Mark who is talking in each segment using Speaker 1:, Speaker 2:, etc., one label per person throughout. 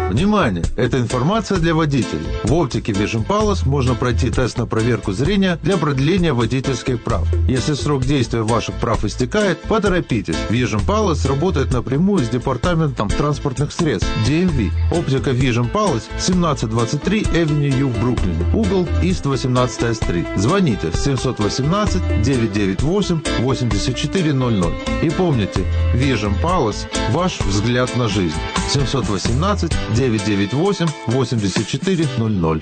Speaker 1: Внимание! Эта информация для водителей. В оптике Vision Palace можно пройти тест на проверку зрения для продления водительских прав. Если срок действия ваших прав истекает, поторопитесь. Vision Palace работает напрямую с департаментом транспортных средств DMV. Оптика Vision Palace 1723 Avenue U в Бруклине. Угол East 18 Street. Звоните 718-998-8400. И помните, Vision Palace – ваш взгляд на жизнь. 718-998-8400.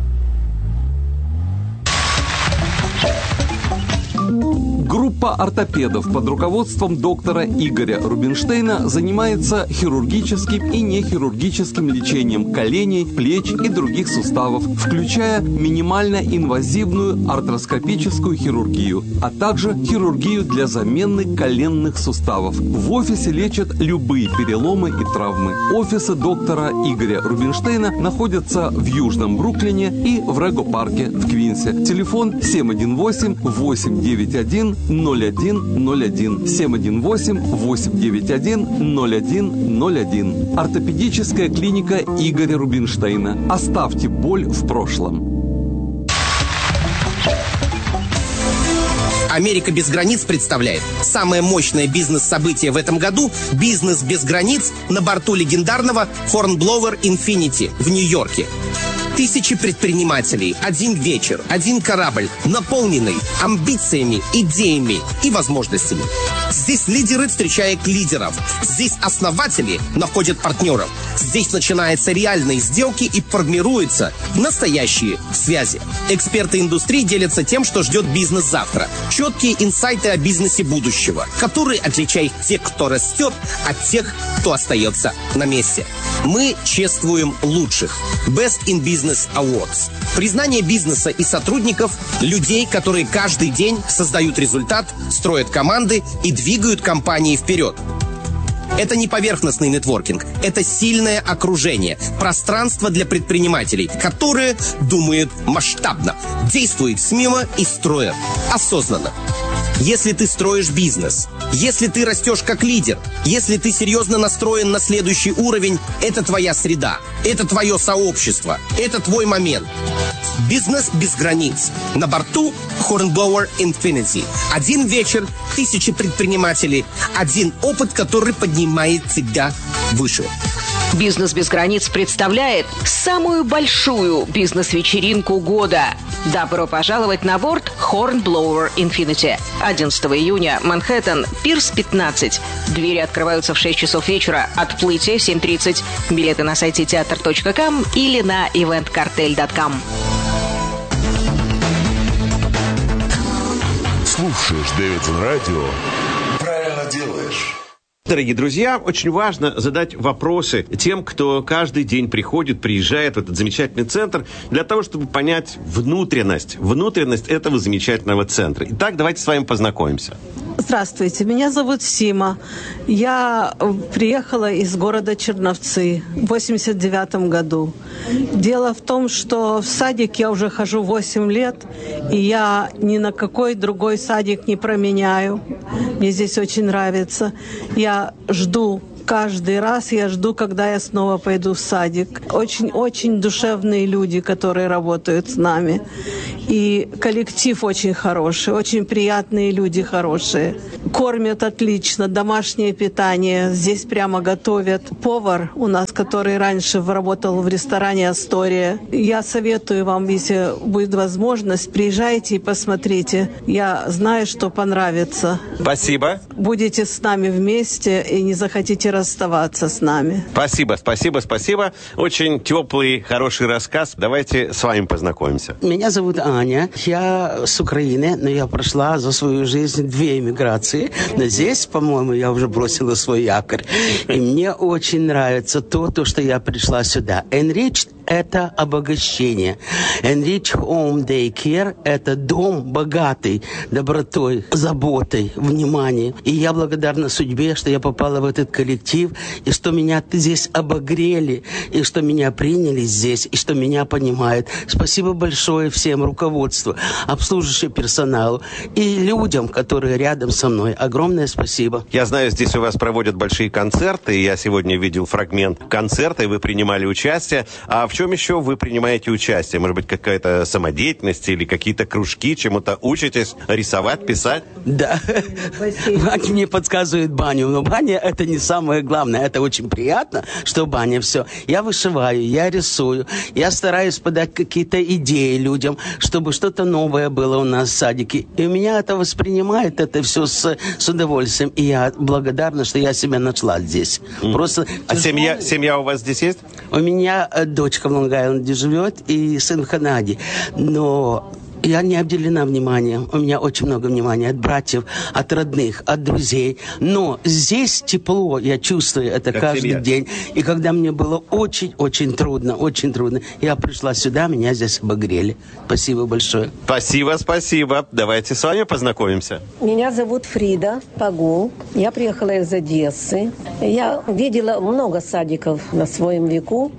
Speaker 2: Группа ортопедов под руководством доктора Игоря Рубинштейна занимается хирургическим и нехирургическим лечением коленей, плеч и других суставов, включая минимально-инвазивную артроскопическую хирургию, а также хирургию для замены коленных суставов. В офисе лечат любые переломы и травмы. Офисы доктора Игоря Рубинштейна находятся в Южном Бруклине и в Рего-парке в Квинсе. Телефон 718-891-0101. 718-891-0101. Ортопедическая клиника Игоря Рубинштейна. Оставьте боль в прошлом.
Speaker 3: «Америка без границ» представляет самое мощное бизнес-событие в этом году – «Бизнес без границ» на борту легендарного Hornblower Infinity в Нью-Йорке. Тысячи предпринимателей, один вечер, один корабль, наполненный амбициями, идеями и возможностями. Здесь лидеры встречают лидеров. Здесь основатели находят партнеров. Здесь начинаются реальные сделки и формируются настоящие связи. Эксперты индустрии делятся тем, что ждет бизнес завтра. Четкие инсайты о бизнесе будущего, которые отличают тех, кто растет, от тех, кто остается на месте. Мы чествуем лучших. Best in Business Awards. Признание бизнеса и сотрудников, людей, которые каждый день создают результат, строят команды и двигают компании вперед. Это не поверхностный нетворкинг, это сильное окружение, пространство для предпринимателей, которые думают масштабно, действуют смело и строят осознанно. Если ты строишь бизнес, если ты растешь как лидер, если ты серьезно настроен на следующий уровень, это твоя среда, это твое сообщество, это твой момент. Бизнес без границ. На борту Hornblower Infinity. Один вечер, тысячи предпринимателей, один опыт, который поднимает тебя выше.
Speaker 4: «Бизнес без границ» представляет самую большую бизнес-вечеринку года. Добро пожаловать на борт Hornblower Infinity. 11 июня, Манхэттен, Пирс 15. Двери открываются в 6 часов вечера, отплытие в 7:30. Билеты на сайте teatr.com или на eventcartel.com.
Speaker 5: Слушаешь Дэвидсон Радио. Правильно делаешь.
Speaker 6: Дорогие друзья, очень важно задать вопросы тем, кто каждый день приезжает в этот замечательный центр, для того, чтобы понять внутренность этого замечательного центра. Итак, давайте с вами познакомимся.
Speaker 7: Здравствуйте, меня зовут Сима. Я приехала из города Черновцы в 1989 году. Дело в том, что в садик я уже хожу 8 лет, и я ни на какой другой садик не променяю. Мне здесь очень нравится. Я жду. Каждый раз я жду, когда я снова пойду в садик. Очень-очень душевные люди, которые работают с нами. И коллектив очень хороший, очень приятные люди хорошие. Кормят отлично, домашнее питание. Здесь прямо готовят. Повар у нас, который раньше работал в ресторане «Астория». Я советую вам, если будет возможность, приезжайте и посмотрите. Я знаю, что понравится.
Speaker 6: Спасибо.
Speaker 7: Будете с нами вместе и не захотите расставаться с нами.
Speaker 6: Спасибо. Очень теплый, хороший рассказ. Давайте с вами познакомимся.
Speaker 8: Меня зовут Аня. Я с Украины, но я прошла за свою жизнь 2 эмиграции. Но здесь, по-моему, я уже бросила свой якорь. И мне очень нравится то, что я пришла сюда. Enriched это обогащение. Enrich Home Daycare – это дом богатый добротой, заботой, вниманием. И я благодарна судьбе, что я попала в этот коллектив, и что меня здесь обогрели, и что меня приняли здесь, и что меня понимают. Спасибо большое всем руководству, обслуживающему персоналу и людям, которые рядом со мной. Огромное спасибо.
Speaker 6: Я знаю, здесь у вас проводят большие концерты. Я сегодня видел фрагмент концерта, и вы принимали участие. А в чем еще вы принимаете участие? Может быть, какая-то самодеятельность или какие-то кружки, чему-то учитесь? Рисовать, писать?
Speaker 8: Да. Ваня мне подсказывает баню. Но баня – это не самое главное. Это очень приятно, что баня все. Я вышиваю, я рисую. Я стараюсь подать какие-то идеи людям, чтобы что-то новое было у нас в садике. И у меня это воспринимает это все с удовольствием. И я благодарна, что я себя нашла здесь. Просто
Speaker 6: а семья у вас здесь есть?
Speaker 8: У меня дочка в Лонг-Айленде живет и сын в Канаде. Но я не обделена вниманием. У меня очень много внимания от братьев, от родных, от друзей. Но здесь тепло, я чувствую это как каждый день. И когда мне было очень трудно, я пришла сюда, меня здесь обогрели. Спасибо большое.
Speaker 6: Спасибо. Давайте с вами познакомимся.
Speaker 9: Меня зовут Фрида Пагул. Я приехала из Одессы. Я видела много садиков на своем веку.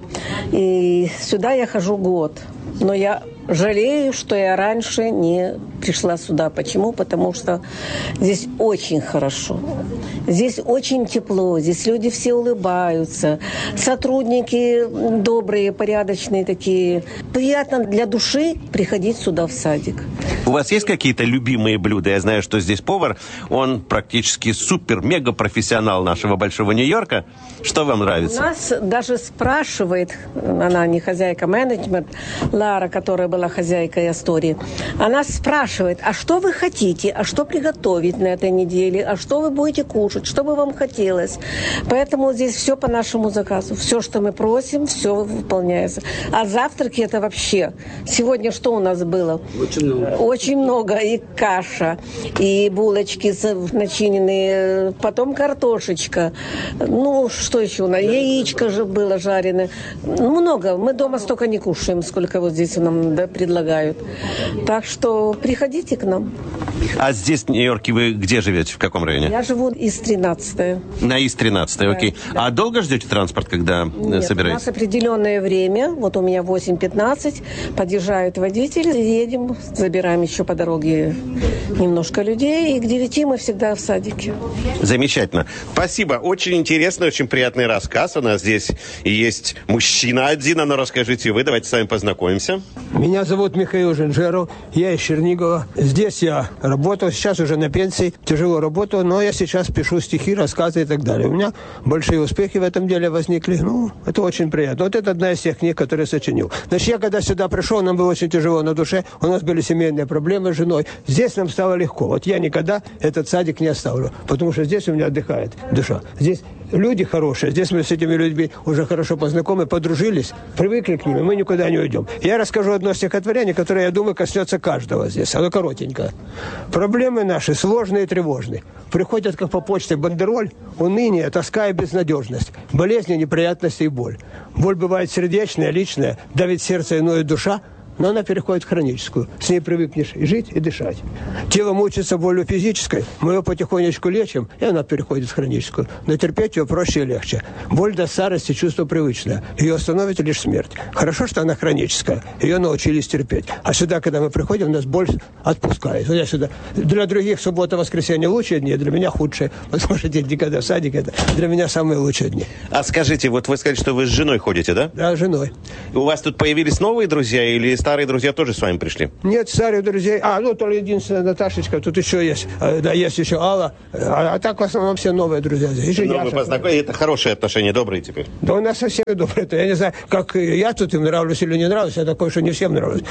Speaker 9: И сюда я хожу год. Но я жалею, что я раньше не пришла сюда. Почему? Потому что здесь очень хорошо. Здесь очень тепло. Здесь люди все улыбаются. Сотрудники добрые, порядочные такие. Приятно для души приходить сюда в садик.
Speaker 6: У вас есть какие-то любимые блюда? Я знаю, что здесь повар, он практически супер-мега-профессионал нашего Большого Нью-Йорка. Что вам нравится?
Speaker 9: У нас даже спрашивает, она не хозяйка менеджмент, Лара, которая была хозяйкой Астории, она спрашивает, а что вы хотите, а что приготовить на этой неделе, а что вы будете кушать, что бы вам хотелось. Поэтому здесь все по нашему заказу. Все, что мы просим, все выполняется. А завтраки это вообще. Сегодня что у нас было? Очень много. И каша, и булочки начиненные, потом картошечка. Ну, что еще у нас? Яичко же было жареное. Много. Мы дома столько не кушаем, сколько вот здесь нам предлагают. Так что приходите к нам.
Speaker 6: А здесь, в Нью-Йорке, вы где живете? В каком районе?
Speaker 9: Я живу из 13-й.
Speaker 6: На из 13-й, окей. Да. А долго ждете транспорт, когда собираетесь?
Speaker 9: У нас определенное время. Вот у меня 8:15. Подъезжают водители, едем, забираем еще по дороге немножко людей. И к 9 мы всегда в садике.
Speaker 6: Замечательно. Спасибо. Очень интересный, очень приятный рассказ. У нас здесь есть мужчина один. Ну, расскажите вы. Давайте с вами познакомимся.
Speaker 10: Меня зовут Михаил Женжеров. Я из Чернигова. Здесь я работал. Сейчас уже на пенсии. Тяжело работаю. Но я сейчас пишу стихи, рассказы и так далее. У меня большие успехи в этом деле возникли. Ну, это очень приятно. Вот это одна из тех книг, которые сочинил. Значит, я когда сюда пришел, нам было очень тяжело на душе. У нас были семейные проблемы с женой. Здесь нам стало легко. Вот я никогда этот садик не оставлю. Потому что здесь у меня отдыхает душа. Здесь люди хорошие. Здесь мы с этими людьми уже хорошо познакомы, подружились, привыкли к ним, и мы никуда не уйдем. Я расскажу одно стихотворение, которое, я думаю, коснется каждого здесь. Оно коротенькое. Проблемы наши сложные и тревожные. Приходят, как по почте, бандероль, уныние, тоска и безнадежность, болезни, неприятности и боль. Боль бывает сердечная, личная, давит сердце и ноет душа, но она переходит в хроническую. С ней привыкнешь и жить, и дышать. Тело мучится болью физической, мы ее потихонечку лечим, и она переходит в хроническую. Но терпеть ее проще и легче. Боль до старости чувство привычное. Ее остановит лишь смерть. Хорошо, что она хроническая. Ее научились терпеть. А сюда, когда мы приходим, нас боль отпускает. Вот я сюда. Для других суббота, воскресенье лучшие дни, для меня худшие. Потому что день никогда в садик, это для меня самые лучшие дни.
Speaker 6: А скажите, вот вы сказали, что вы с женой ходите, да?
Speaker 10: Да, с женой.
Speaker 6: У вас тут появились новые друзья или старые друзья тоже с вами пришли?
Speaker 10: Нет, старых друзей. Ну, только единственная Наташечка. Тут еще есть. Да, есть еще Алла. А так в основном все новые друзья.
Speaker 6: Вы познакомились. Это хорошие отношения, добрые теперь? Да,
Speaker 10: у нас совсем добрые. Я не знаю, как я тут им нравлюсь или не нравлюсь. Я такой, что не всем нравлюсь.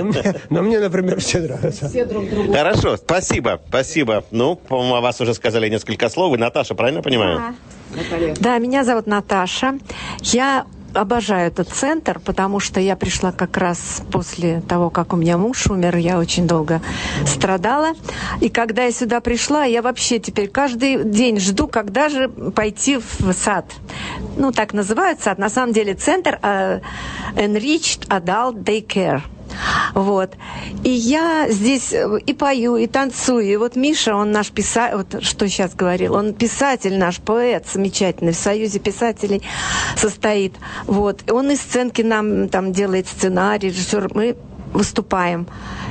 Speaker 10: Но мне, например, все нравятся.
Speaker 9: Все друг другу.
Speaker 6: Хорошо, спасибо. Ну, по-моему, о вас уже сказали несколько слов. Вы Наташа, правильно понимаю?
Speaker 11: Да, меня зовут Наташа. Я обожаю этот центр, потому что я пришла как раз после того, как у меня муж умер. Я очень долго страдала. И когда я сюда пришла, я вообще теперь каждый день жду, когда же пойти в сад. Ну, так называют сад. На самом деле центр Enriched Adult Daycare. Вот. И я здесь и пою, и танцую. И вот Миша, он наш писатель, вот что сейчас говорил, он писатель наш, поэт замечательный, в Союзе писателей состоит. Вот. Он и сценки нам там делает сценарий, режиссер. Мы выступаем.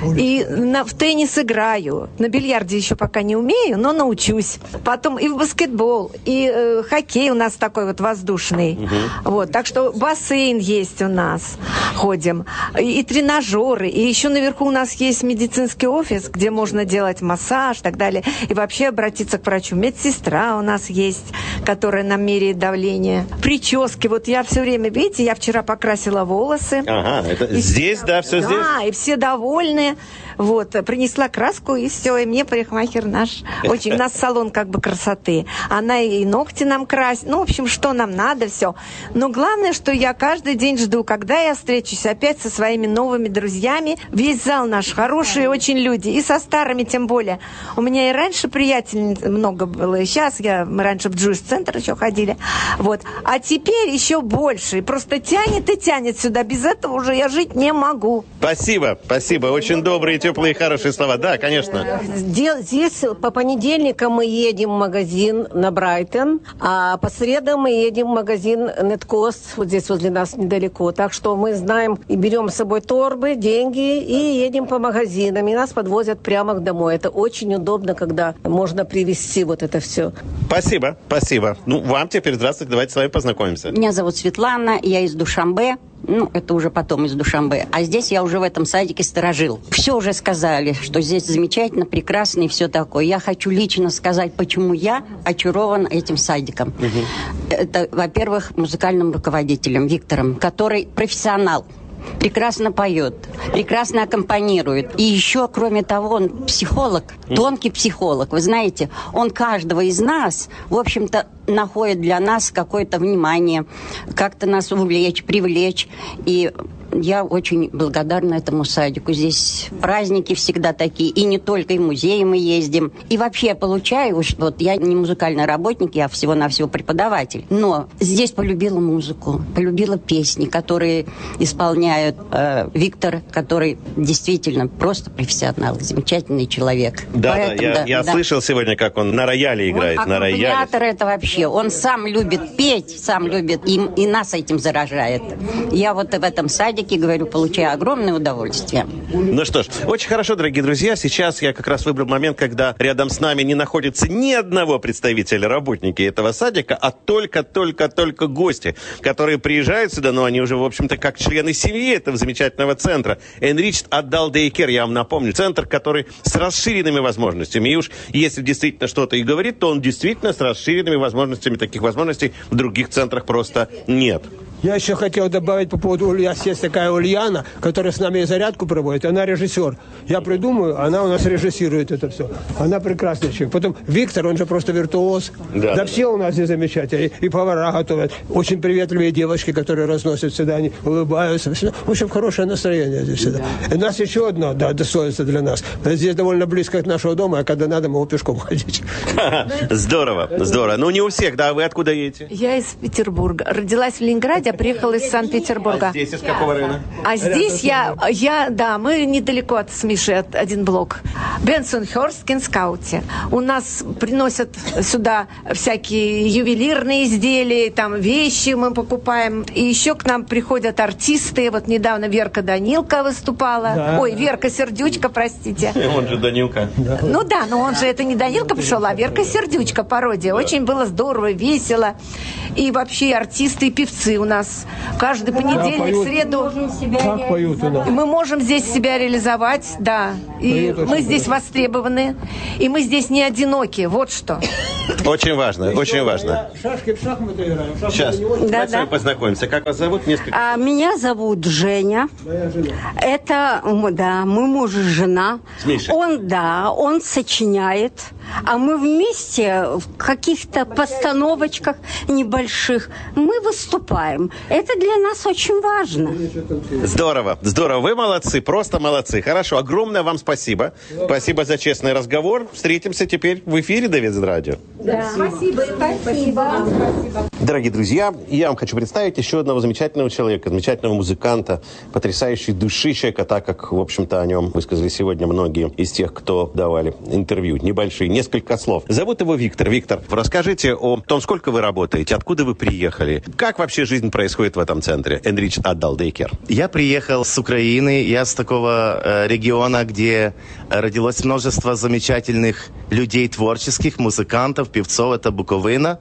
Speaker 11: И в теннис играю. На бильярде еще пока не умею, но научусь. Потом и в баскетбол, и хоккей у нас такой вот воздушный. Вот. Так что бассейн есть у нас. Ходим. И тренажеры. И еще наверху у нас есть медицинский офис, где можно делать массаж и так далее. И вообще обратиться к врачу. Медсестра у нас есть, которая нам меряет давление. Прически. Вот я все время, видите, я вчера покрасила волосы.
Speaker 6: Ага, это здесь, да, все здесь?
Speaker 11: Да, и все довольны. Вот, принесла краску, и все, и мне парикмахер наш. Очень, у нас салон как бы красоты. Она и ногти нам красит. Ну, в общем, что нам надо, все. Но главное, что я каждый день жду, когда я встречусь опять со своими новыми друзьями. Весь зал наш, хорошие очень люди. И со старыми тем более. У меня и раньше приятельниц много было, и сейчас мы раньше в Джуиш-центр еще ходили. Вот. А теперь еще больше. И просто тянет и тянет сюда. Без этого уже я жить не могу.
Speaker 6: Спасибо, спасибо. Очень добрые, теплые, хорошие слова. Да, конечно.
Speaker 9: Здесь по понедельникам мы едем в магазин на Брайтон, а по средам мы едем в магазин Неткост, вот здесь возле нас недалеко. Так что мы знаем и берем с собой торбы, деньги и едем по магазинам. И нас подвозят прямо домой. Это очень удобно, когда можно привезти вот это все.
Speaker 6: Спасибо, спасибо. Ну, вам теперь здравствуйте, давайте с вами познакомимся.
Speaker 12: Меня зовут Светлана, я из Душанбе. Ну, это уже потом из Душанбе. А здесь я уже в этом садике сторожил. Все уже сказали, что здесь замечательно, прекрасно и все такое. Я хочу лично сказать, почему я очарован этим садиком. Это, во-первых, музыкальным руководителем Виктором, который профессионал. Прекрасно поет, прекрасно аккомпанирует. И еще, кроме того, он психолог, тонкий психолог. Вы знаете, он каждого из нас, в общем-то, находит для нас какое-то внимание, как-то нас увлечь, привлечь. И я очень благодарна этому садику. Здесь праздники всегда такие, и не только, и в музеи мы ездим. И вообще я получаю, вот я не музыкальный работник, я всего-навсего преподаватель, но здесь полюбила музыку, полюбила песни, которые исполняют Виктор, который действительно просто профессионал, замечательный человек.
Speaker 6: Да, поэтому, я слышал сегодня, как он на рояле играет.
Speaker 12: Он аккумулятор это вообще. Он сам любит петь, сам любит, и нас этим заражает. Я вот в этом садике, говорю, получаю огромное удовольствие.
Speaker 6: Ну что ж, очень хорошо, дорогие друзья. Сейчас я как раз выбрал момент, когда рядом с нами не находится ни одного представителя, работники этого садика, а только гости, которые приезжают сюда, но они уже, в общем-то, как члены семьи этого замечательного центра. Enriched Adult Daycare, я вам напомню, центр, который с расширенными возможностями. И уж если действительно что-то и говорит, то он действительно с расширенными возможностями. Таких возможностей в других центрах просто нет.
Speaker 10: Я еще хотел добавить по поводу, есть такая Ульяна, которая с нами зарядку проводит, она режиссер. Я придумаю, она у нас режиссирует это все. Она прекрасный человек. Потом Виктор, он же просто виртуоз. Да, все у нас здесь замечательно. И повара готовят. Очень приветливые девочки, которые разносят сюда, они улыбаются. Все. В общем, хорошее настроение здесь всегда. И у нас еще одно достоинство для нас. Здесь довольно близко от нашего дома, а когда надо, мы пешком ходить.
Speaker 6: Здорово, здорово. Ну, не у всех, да? Вы откуда едете?
Speaker 11: Я из Петербурга. Родилась в Ленинграде, приехала из Санкт-Петербурга.
Speaker 6: А здесь из какого района?
Speaker 11: А здесь да, мы недалеко от Миши, один блок. Бенсонхёрст, Кинскауте. У нас приносят сюда всякие ювелирные изделия, там вещи мы покупаем. И еще к нам приходят артисты. Вот недавно Верка Данилка выступала. Да. Ой, Верка Сердючка, простите.
Speaker 6: Он же Данилка.
Speaker 11: Ну да, но он же это не Данилка пришел, а Верка Сердючка, пародия. Очень было здорово, весело. И вообще артисты и певцы у нас каждый понедельник, среду.
Speaker 10: Как поют у нас?
Speaker 11: Мы можем здесь себя реализовать, да. И мы здесь востребованы. И мы здесь не одиноки. Вот что.
Speaker 6: Очень важно, очень важно.
Speaker 10: Шашки в шахматы играем.
Speaker 6: Сейчас, давайте с вами познакомимся. Как вас зовут?
Speaker 12: Меня зовут Женя.
Speaker 10: Моя жена.
Speaker 12: Это, да, мы муж и жена. Он сочиняет. А мы вместе в каких-то постановочках небольших больших, мы выступаем. Это для нас очень важно.
Speaker 6: Здорово, здорово. Вы молодцы, просто молодцы. Хорошо, огромное вам спасибо. Спасибо за честный разговор. Встретимся теперь в эфире Девятс Радио.
Speaker 12: Да. Спасибо.
Speaker 6: Дорогие друзья, я вам хочу представить еще одного замечательного человека, замечательного музыканта, потрясающей души человека, так как, в общем-то, о нем высказали сегодня многие из тех, кто давали интервью. Небольшие, несколько слов. Зовут его Виктор. Виктор, расскажите о том, сколько вы работаете, откуда вы приехали, как вообще жизнь происходит в этом центре Enriched Adult Daycare?
Speaker 13: Я приехал с Украины, я с такого региона, где родилось множество замечательных людей творческих, музыкантов, певцов. Это Буковина,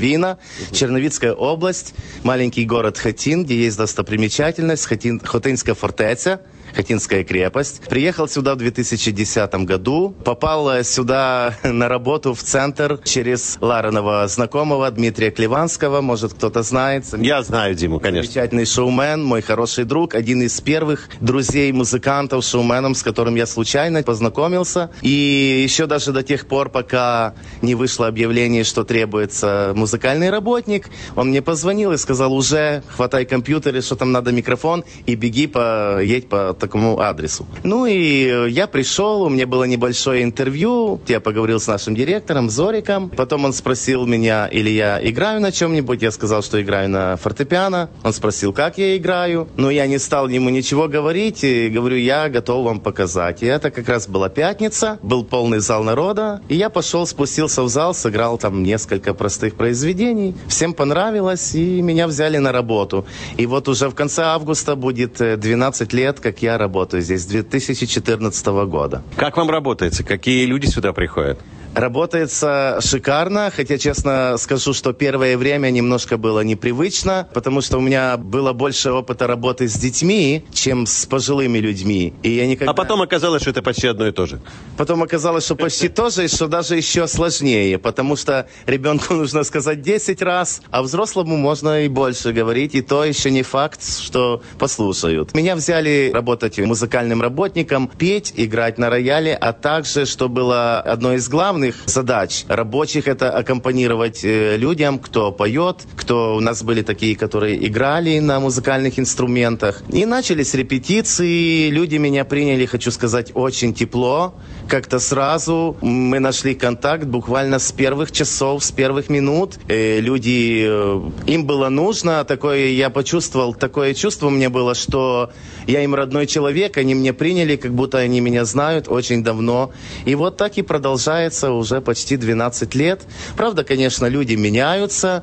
Speaker 13: Черновицкая область, маленький город Хотин, где есть достопримечательность, Хотинская фортеця, Хотинская крепость. Приехал сюда в 2010 году. Попал сюда на работу в центр через Лариного знакомого Дмитрия Клеванского. Может, кто-то знает.
Speaker 6: Я знаю Диму, конечно.
Speaker 13: Замечательный шоумен, мой хороший друг. Один из первых друзей музыкантов, шоуменом, с которым я случайно познакомился. И еще даже до тех пор, пока не вышло объявление, что требуется музыкальный работник, он мне позвонил и сказал: уже хватай компьютер, что там надо микрофон, и беги, едь по такому адресу. Ну и я пришел, у меня было небольшое интервью, я поговорил с нашим директором Зориком, потом он спросил меня, или я играю на чем-нибудь, я сказал, что играю на фортепиано, он спросил, как я играю, но я не стал ему ничего говорить, и говорю, я готов вам показать. И это как раз была пятница, был полный зал народа, и я пошел, спустился в зал, сыграл там несколько простых произведений, всем понравилось, и меня взяли на работу. И вот уже в конце августа будет 12 лет, как я работаю здесь, с 2014 года.
Speaker 6: Как вам работается? Какие люди сюда приходят?
Speaker 13: Работается шикарно, хотя, честно скажу, что первое время немножко было непривычно, потому что у меня было больше опыта работы с детьми, чем с пожилыми людьми. И я никогда...
Speaker 6: А потом оказалось, что это почти одно и то же.
Speaker 13: Потом оказалось, что почти то же, и что даже еще сложнее, потому что ребенку нужно сказать 10 раз, а взрослому можно и больше говорить, и то еще не факт, что послушают. Меня взяли работать музыкальным работником, петь, играть на рояле, а также, что было одной из главных задач рабочих, это аккомпанировать людям, кто поет, кто у нас были такие, которые играли на музыкальных инструментах. И начались репетиции, люди меня приняли, хочу сказать, очень тепло. Как-то сразу мы нашли контакт буквально с первых часов, с первых минут. Люди, им было нужно, я почувствовал, такое чувство у меня было, что я им родной человек, они меня приняли, как будто они меня знают очень давно. И вот так и продолжается уже почти 12 лет. Правда, конечно, люди меняются,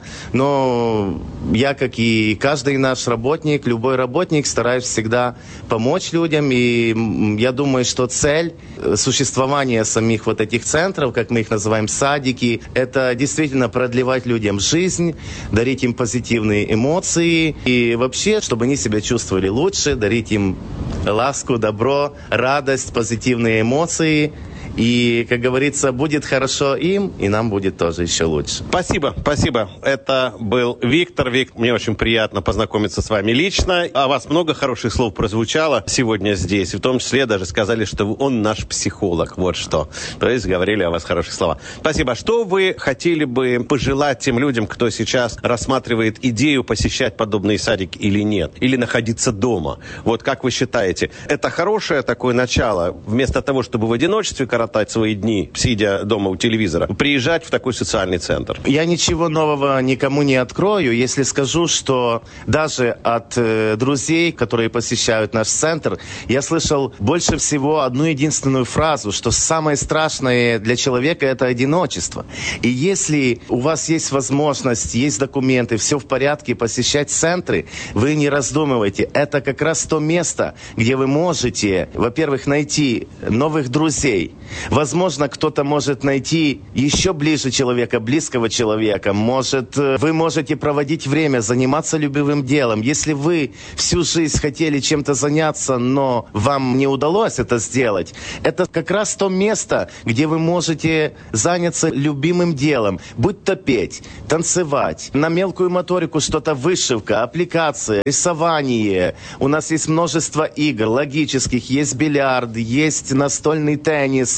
Speaker 13: но я, как и каждый наш работник, любой работник, стараюсь всегда помочь людям. И я думаю, что цель существования самих вот этих центров, как мы их называем, садики, это действительно продлевать людям жизнь, дарить им позитивные эмоции и вообще, чтобы они себя чувствовали лучше, дарить им ласку, добро, радость, позитивные эмоции. И, как говорится, будет хорошо им, и нам будет тоже еще лучше.
Speaker 6: Спасибо, спасибо. Это был Виктор. Мне очень приятно познакомиться с вами лично. О вас много хороших слов прозвучало сегодня здесь. В том числе даже сказали, что он наш психолог. Вот что. То есть говорили о вас хорошие слова. Спасибо. Что вы хотели бы пожелать тем людям, кто сейчас рассматривает идею посещать подобные садики или нет? Или находиться дома? Вот как вы считаете, это хорошее такое начало? Вместо того, чтобы в одиночестве коротать свои дни, сидя дома у телевизора, приезжать в такой социальный центр?
Speaker 13: Я ничего нового никому не открою, если скажу, что даже от друзей, которые посещают наш центр, я слышал больше всего одну единственную фразу, что самое страшное для человека – это одиночество. И если у вас есть возможность, есть документы, все в порядке, посещать центры, вы не раздумывайте. Это как раз то место, где вы можете, во-первых, найти новых друзей. Возможно, кто-то может найти еще ближе человека, близкого человека. Может, вы можете проводить время, заниматься любимым делом. Если вы всю жизнь хотели чем-то заняться, но вам не удалось это сделать, это как раз то место, где вы можете заняться любимым делом. Будь то петь, танцевать, на мелкую моторику что-то, вышивка, аппликация, рисование. У нас есть множество игр логических, есть бильярд, есть настольный теннис.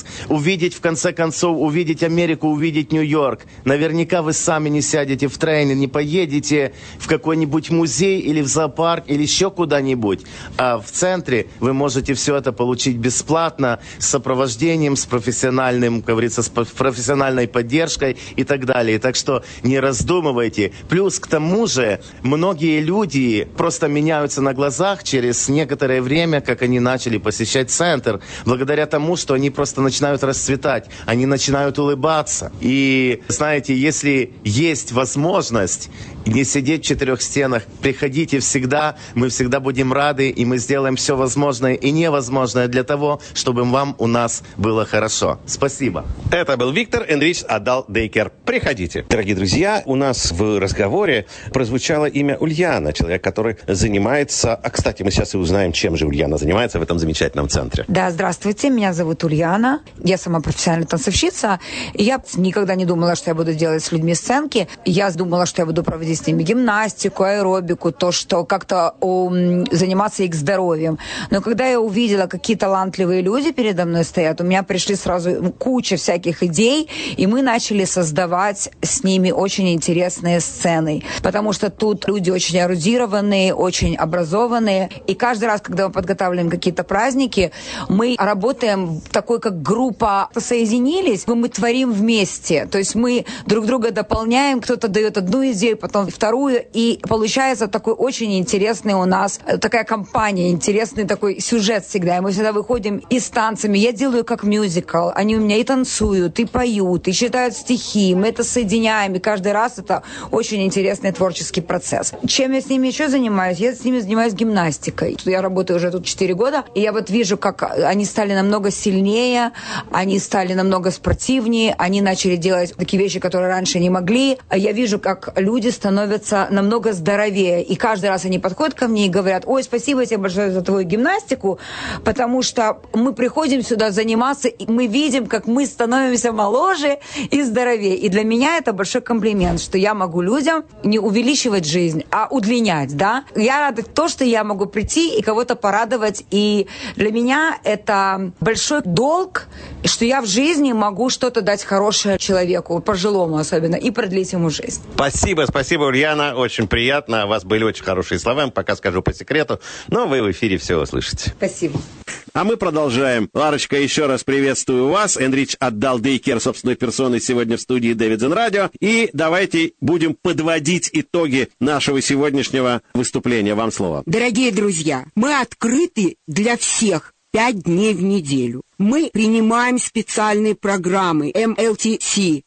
Speaker 13: увидеть, в конце концов, увидеть Америку, увидеть Нью-Йорк. Наверняка вы сами не сядете в трейлер, не поедете в какой-нибудь музей или в зоопарк или еще куда-нибудь. А в центре вы можете все это получить бесплатно, с сопровождением, с профессиональным, как говорится, с профессиональной поддержкой и так далее. Так что не раздумывайте. Плюс к тому же многие люди просто меняются на глазах через некоторое время, как они начали посещать центр, благодаря тому, что они просто начинают расцветать, они начинают улыбаться. И знаете, если есть возможность не сидеть в четырех стенах, приходите всегда, мы всегда будем рады, и мы сделаем все возможное и невозможное для того, чтобы вам у нас было хорошо. Спасибо.
Speaker 6: Это был Виктор Энрич Адалт Дейкер. Приходите. Дорогие друзья, у нас в разговоре прозвучало имя Ульяна, человек, который занимается... А, кстати, мы сейчас и узнаем, чем же Ульяна занимается в этом замечательном центре.
Speaker 14: Да, здравствуйте, меня зовут Ульяна. Я сама профессиональная танцевщица. И я никогда не думала, что я буду делать с людьми сценки. Я думала, что я буду проводить с ними гимнастику, аэробику, то, что как-то заниматься их здоровьем. Но когда я увидела, какие талантливые люди передо мной стоят, у меня пришли сразу куча всяких идей, и мы начали создавать с ними очень интересные сцены. Потому что тут люди очень эрудированные, очень образованные. И каждый раз, когда мы подготавливаем какие-то праздники, мы работаем такой, как группа, соединились, мы творим вместе. То есть мы друг друга дополняем, кто-то дает одну идею, потом вторую, и получается такой очень интересный у нас, такая компания, интересный такой сюжет всегда. И мы всегда выходим и с танцами. Я делаю как мюзикл. Они у меня и танцуют, и поют, и читают стихи. Мы это соединяем, и каждый раз это очень интересный творческий процесс. Чем я с ними еще занимаюсь? Я с ними занимаюсь гимнастикой. Я работаю уже тут 4 года, и я вот вижу, как они стали намного сильнее, они стали намного спортивнее, они начали делать такие вещи, которые раньше не могли. Я вижу, как люди становятся намного здоровее, и каждый раз они подходят ко мне и говорят: ой, спасибо тебе большое за твою гимнастику, потому что мы приходим сюда заниматься, и мы видим, как мы становимся моложе и здоровее. И для меня это большой комплимент, что я могу людям не увеличивать жизнь, а удлинять, да. Я рада то, что я могу прийти и кого-то порадовать, и для меня это большой долг, что я в жизни могу что-то дать хорошее человеку, пожилому особенно, и продлить ему жизнь.
Speaker 6: Спасибо, Ульяна, очень приятно. У вас были очень хорошие слова, пока скажу по секрету, но вы в эфире все услышите.
Speaker 14: Спасибо.
Speaker 6: А мы продолжаем. Ларочка, еще раз приветствую вас. Энрич Адалт Дейкер собственной персоной сегодня в студии Дэвидсон Радио. И давайте будем подводить итоги нашего сегодняшнего выступления. Вам слово.
Speaker 15: Дорогие друзья, мы открыты для всех 5 дней в неделю. Мы принимаем специальные программы MLTC,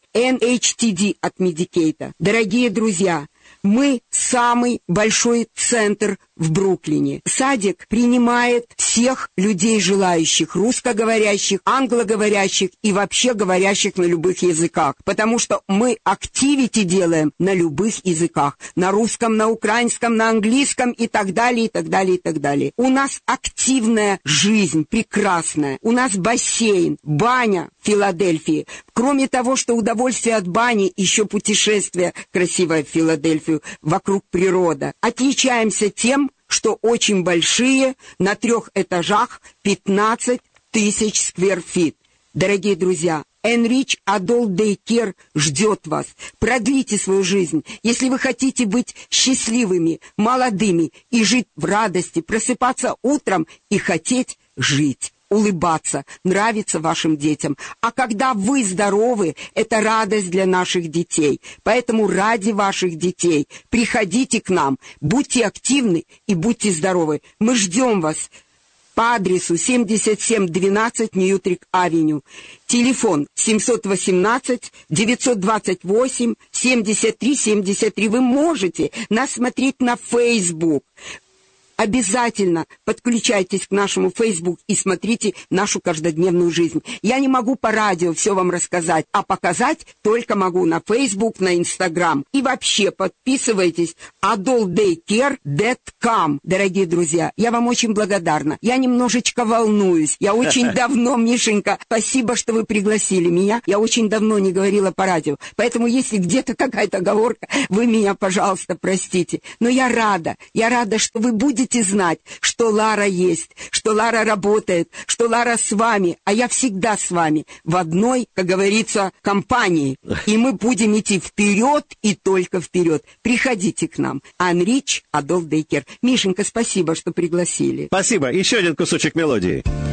Speaker 15: NHTD от Medicaid. Дорогие друзья, мы самый большой центр в Бруклине. Садик принимает всех людей желающих, русскоговорящих, англоговорящих и вообще говорящих на любых языках. Потому что мы активити делаем на любых языках. На русском, на украинском, на английском и так далее, и так далее, и так далее. У нас активная жизнь, прекрасная. У нас бассейн, баня в Филадельфии. Кроме того, что удовольствие от бани, еще путешествие красивое в Филадельфию, вокруг природа. Отличаемся тем, что очень большие, на 3 этажах 15 тысяч сквер-фит. Дорогие друзья, Энрич Адалт Дейкер ждет вас. Продлите свою жизнь. Если вы хотите быть счастливыми, молодыми и жить в радости, просыпаться утром и хотеть жить, улыбаться, нравиться вашим детям. А когда вы здоровы, это радость для наших детей. Поэтому ради ваших детей приходите к нам, будьте активны и будьте здоровы. Мы ждем вас по адресу 7712 Ньютрик-авеню. Телефон 718-928-73-73. Вы можете нас смотреть на Facebook. Обязательно подключайтесь к нашему Facebook и смотрите нашу каждодневную жизнь. Я не могу по радио все вам рассказать, а показать только могу на Facebook, на Instagram. И вообще подписывайтесь adaltdaycare.com. Дорогие друзья, я вам очень благодарна. Я немножечко волнуюсь. Я очень давно, Мишенька, спасибо, что вы пригласили меня. Я очень давно не говорила по радио. Поэтому, если где-то какая-то оговорка, вы меня, пожалуйста, простите. Но я рада, что вы будете будете знать, что Лара есть, что Лара работает, что Лара с вами, а я всегда с вами в одной, как говорится, компании. И мы будем идти вперед и только вперед. Приходите к нам. Анрич Adult Day Care. Мишенька, спасибо, что пригласили.
Speaker 6: Спасибо. Еще один кусочек мелодии.